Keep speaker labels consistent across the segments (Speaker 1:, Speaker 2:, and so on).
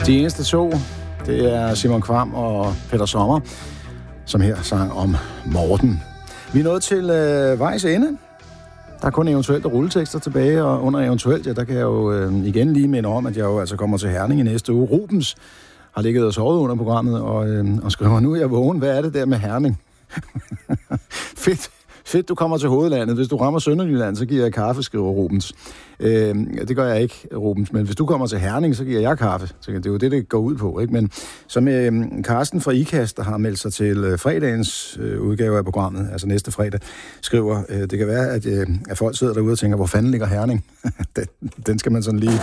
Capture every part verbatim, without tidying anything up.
Speaker 1: De eneste to, det er Simon Kvam og Peter Sommer, som her sang om Morten. Vi er nået til øh, vejs ende. Der er kun eventuelt rulletekster tilbage, og under eventuelt, ja, der kan jeg jo øh, igen lige minde om, at jeg jo altså kommer til Herning i næste uge. Rubens har ligget og sovet under programmet, og, øh, og skriver, nu er jeg vågen. Hvad er det der med Herning? Fedt. Fedt, du kommer til hovedlandet. Hvis du rammer Sønderjylland, så giver jeg kaffe, skriver Rubens. Øh, det gør jeg ikke, Rubens, men hvis du kommer til Herning, så giver jeg kaffe. Så det er jo det, det går ud på, ikke? Men som øh, Carsten fra IKAST, der har meldt sig til øh, fredagens øh, udgave af programmet, altså næste fredag, skriver, øh, det kan være, at, øh, at folk sidder derude og tænker, hvor fanden ligger Herning? den, den skal man sådan lige...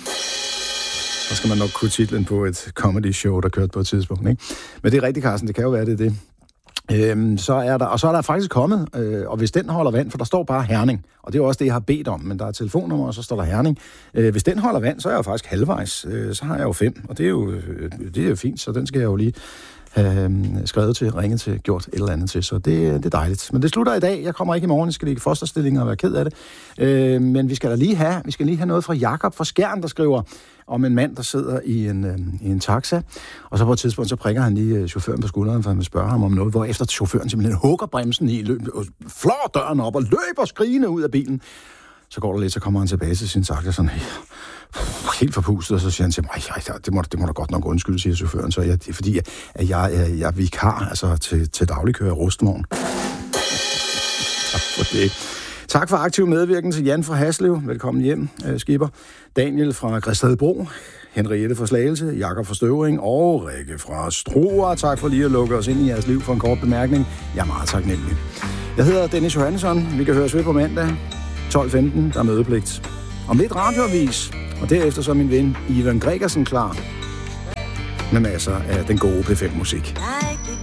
Speaker 1: Så skal man nok kunne titlen på et comedy show, der kørte på et tidspunkt, ikke? Men det er rigtigt, Carsten, det kan jo være, det er det. Øhm, så er der, og så er der faktisk kommet, øh, og hvis den holder vand, for der står bare Herning, og det er jo også det, jeg har bedt om, men der er telefonnummer, og så står der Herning. Øh, hvis den holder vand, så er jeg jo faktisk halvvejs, øh, så har jeg jo fem, og det er jo, øh, det er jo fint, så den skal jeg jo lige have øh, skrevet til, ringet til, gjort et eller andet til, så det, det er dejligt. Men det slutter i dag, jeg kommer ikke i morgen, jeg skal ligge i fosterstillinger og være ked af det, øh, men vi skal da lige have, vi skal lige have noget fra Jakob fra Skjern, der skriver om en mand, der sidder i en, øh, i en taxa, og så på et tidspunkt, så prikker han lige øh, chaufføren på skulderen, for han vil spørge ham om noget, hvor efter chaufføren simpelthen hugger bremsen i, løb, og flår døren op og løber skrigende ud af bilen. Så går der lidt, så kommer han tilbage til sin taxa, sådan helt forpustet, og så siger han til mig, det må, det må da godt nok undskylde, siger chaufføren, så jeg, det er fordi, at jeg, jeg, jeg er vikar, altså til, til daglig kører rustvogn. Tak for det. Tak for aktiv medvirken til Jan fra Haslev. Velkommen hjem, øh, skipper. Daniel fra Græstedbro, Henriette fra Slagelse, Jakob fra Støvring og Rikke fra Struer. Tak for lige at lukke os ind i jeres liv for en kort bemærkning. Jeg er meget taknemmelig. Jeg hedder Dennis Johansson. Vi kan høres ved på mandag tolv femten. Der er mødepligt. Om lidt radioavis, og derefter så min ven Ivan Gregersen klar med masser af den gode P fem musik.